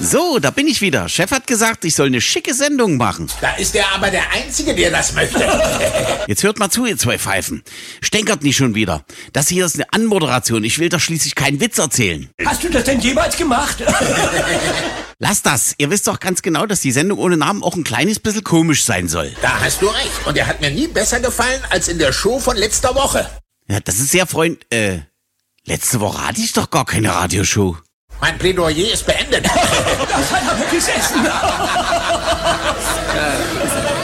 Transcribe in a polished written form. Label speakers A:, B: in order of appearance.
A: So, da bin ich wieder. Chef hat gesagt, ich soll eine schicke Sendung machen.
B: Da ist er aber der Einzige, der das möchte.
A: Jetzt hört mal zu, ihr zwei Pfeifen. Stänkert nicht schon wieder. Das hier ist eine Anmoderation. Ich will doch schließlich keinen Witz erzählen.
C: Hast du das denn jemals gemacht?
A: Lasst das. Ihr wisst doch ganz genau, dass die Sendung ohne Namen auch ein kleines bisschen komisch sein soll.
B: Da hast du recht. Und er hat mir nie besser gefallen als in der Show von letzter Woche.
A: Ja, das ist sehr letzte Woche hatte ich doch gar keine Radioshow.
B: Mein Plädoyer ist beendet.
C: Das hat er gesessen.